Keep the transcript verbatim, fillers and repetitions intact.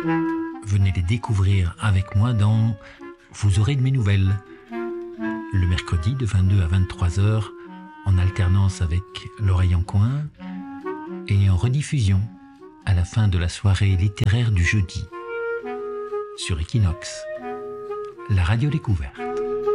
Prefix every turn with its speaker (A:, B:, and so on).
A: Venez les découvrir avec moi dans Vous aurez de mes nouvelles, le mercredi de vingt-deux à vingt-trois heures, en alternance avec L'Oreille en Coin, et en rediffusion à la fin de la soirée littéraire du jeudi sur Equinox, la radio découverte.